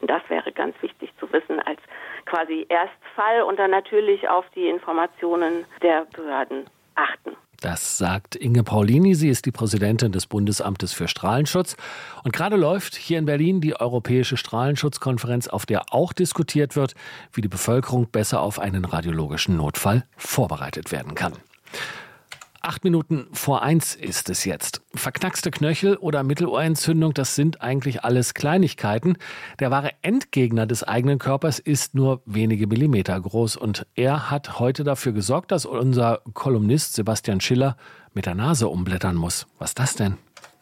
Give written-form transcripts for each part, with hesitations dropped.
Und das wäre ganz wichtig zu wissen als quasi Erstfall und dann natürlich auf die Informationen der Behörden achten. Das sagt Inge Paulini. Sie ist die Präsidentin des Bundesamtes für Strahlenschutz. Und gerade läuft hier in Berlin die Europäische Strahlenschutzkonferenz, auf der auch diskutiert wird, wie die Bevölkerung besser auf einen radiologischen Notfall vorbereitet werden kann. 1:08 ist es jetzt. Verknackste Knöchel oder Mittelohrentzündung, das sind eigentlich alles Kleinigkeiten. Der wahre Endgegner des eigenen Körpers ist nur wenige Millimeter groß. Und er hat heute dafür gesorgt, dass unser Kolumnist Sebastian Schiller mit der Nase umblättern muss. Was ist das denn?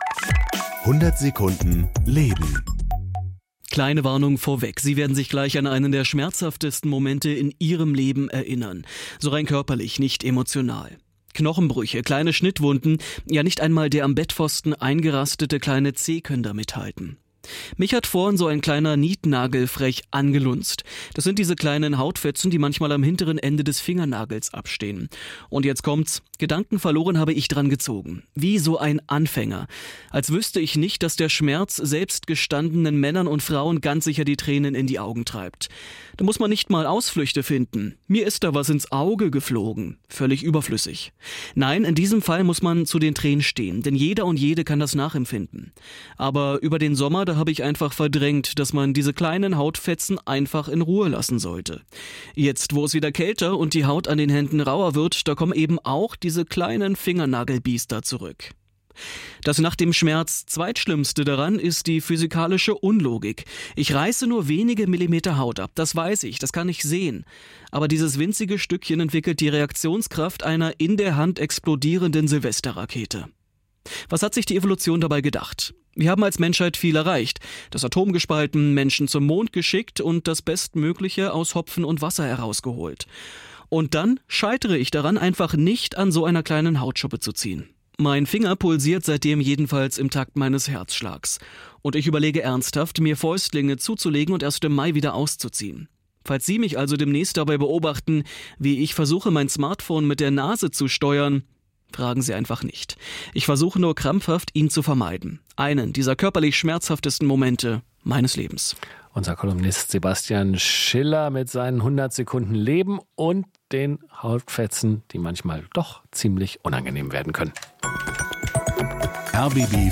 100 Sekunden Leben. Kleine Warnung vorweg. Sie werden sich gleich an einen der schmerzhaftesten Momente in Ihrem Leben erinnern. So rein körperlich, nicht emotional. Knochenbrüche, kleine Schnittwunden, ja nicht einmal der am Bettpfosten eingerastete kleine Zeh können da mithalten. Mich hat vorhin so ein kleiner Nietnagel frech angelunzt. Das sind diese kleinen Hautfetzen, die manchmal am hinteren Ende des Fingernagels abstehen. Und jetzt kommt's. Gedanken verloren habe ich dran gezogen. Wie so ein Anfänger. Als wüsste ich nicht, dass der Schmerz selbst gestandenen Männern und Frauen ganz sicher die Tränen in die Augen treibt. Da muss man nicht mal Ausflüchte finden. Mir ist da was ins Auge geflogen. Völlig überflüssig. Nein, in diesem Fall muss man zu den Tränen stehen, denn jeder und jede kann das nachempfinden. Aber über den Sommer, da habe ich einfach verdrängt, dass man diese kleinen Hautfetzen einfach in Ruhe lassen sollte. Jetzt, wo es wieder kälter und die Haut an den Händen rauer wird, da kommen eben auch diese kleinen Fingernagelbiester zurück. Das nach dem Schmerz zweitschlimmste daran ist die physikalische Unlogik. Ich reiße nur wenige Millimeter Haut ab, das weiß ich, das kann ich sehen. Aber dieses winzige Stückchen entwickelt die Reaktionskraft einer in der Hand explodierenden Silvesterrakete. Was hat sich die Evolution dabei gedacht? Wir haben als Menschheit viel erreicht. Das Atom gespalten, Menschen zum Mond geschickt und das Bestmögliche aus Hopfen und Wasser herausgeholt. Und dann scheitere ich daran, einfach nicht an so einer kleinen Hautschuppe zu ziehen. Mein Finger pulsiert seitdem jedenfalls im Takt meines Herzschlags. Und ich überlege ernsthaft, mir Fäustlinge zuzulegen und erst im Mai wieder auszuziehen. Falls Sie mich also demnächst dabei beobachten, wie ich versuche, mein Smartphone mit der Nase zu steuern, fragen Sie einfach nicht. Ich versuche nur krampfhaft, ihn zu vermeiden. Einen dieser körperlich schmerzhaftesten Momente meines Lebens. Unser Kolumnist Sebastian Schiller mit seinen 100 Sekunden Leben und den Hautfetzen, die manchmal doch ziemlich unangenehm werden können. RBB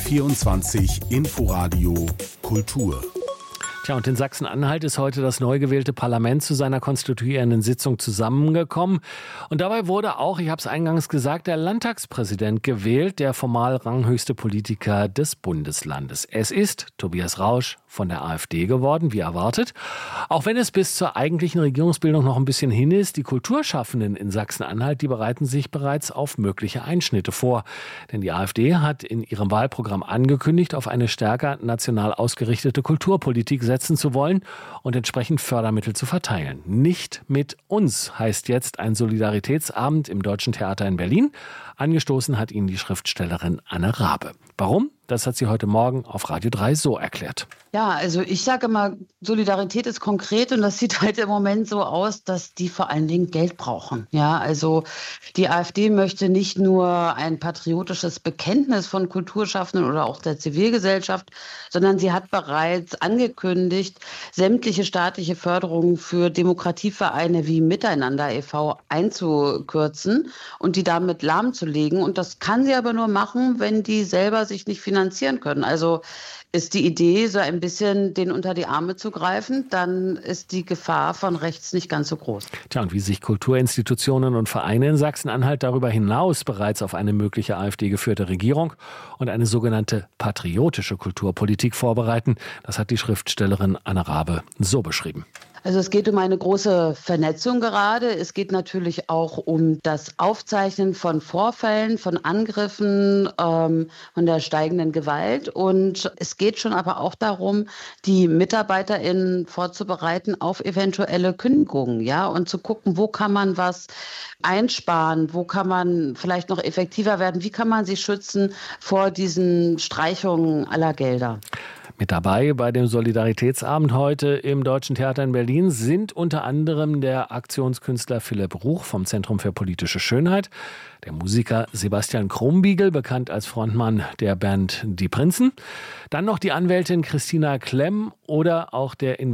24 Inforadio Kultur. Tja, und in Sachsen-Anhalt ist heute das neu gewählte Parlament zu seiner konstituierenden Sitzung zusammengekommen. Und dabei wurde auch, ich habe es eingangs gesagt, der Landtagspräsident gewählt, der formal ranghöchste Politiker des Bundeslandes. Es ist Tobias Rausch von der AfD geworden, wie erwartet. Auch wenn es bis zur eigentlichen Regierungsbildung noch ein bisschen hin ist, die Kulturschaffenden in Sachsen-Anhalt, die bereiten sich bereits auf mögliche Einschnitte vor. Denn die AfD hat in ihrem Wahlprogramm angekündigt, auf eine stärker national ausgerichtete Kulturpolitik setzen zu wollen und entsprechend Fördermittel zu verteilen. Nicht mit uns heißt jetzt ein Solidaritätsabend im Deutschen Theater in Berlin. Angestoßen hat ihn die Schriftstellerin Anne Rabe. Warum? Das hat sie heute Morgen auf Radio 3 so erklärt. Ja, also ich sage immer, Solidarität ist konkret und das sieht halt im Moment so aus, dass die vor allen Dingen Geld brauchen. Ja, also die AfD möchte nicht nur ein patriotisches Bekenntnis von Kulturschaffenden oder auch der Zivilgesellschaft, sondern sie hat bereits angekündigt, sämtliche staatliche Förderungen für Demokratievereine wie Miteinander e.V. einzukürzen und die damit lahmzulegen. Und das kann sie aber nur machen, wenn die selber sich nicht finanzieren können. Also ist die Idee, so ein bisschen denen unter die Arme zu greifen, dann ist die Gefahr von rechts nicht ganz so groß. Tja, und wie sich Kulturinstitutionen und Vereine in Sachsen-Anhalt darüber hinaus bereits auf eine mögliche AfD-geführte Regierung und eine sogenannte patriotische Kulturpolitik vorbereiten, das hat die Schriftstellerin Anne Rabe so beschrieben. Also es geht um eine große Vernetzung gerade. Es geht natürlich auch um das Aufzeichnen von Vorfällen, von Angriffen, von der steigenden Gewalt. Und es geht schon aber auch darum, die MitarbeiterInnen vorzubereiten auf eventuelle Kündigungen, ja, und zu gucken, wo kann man was einsparen, wo kann man vielleicht noch effektiver werden, wie kann man sich schützen vor diesen Streichungen aller Gelder. Mit dabei bei dem Solidaritätsabend heute im Deutschen Theater in Berlin sind unter anderem der Aktionskünstler Philipp Ruch vom Zentrum für politische Schönheit, der Musiker Sebastian Krumbiegel, bekannt als Frontmann der Band Die Prinzen, dann noch die Anwältin Christina Klemm oder auch der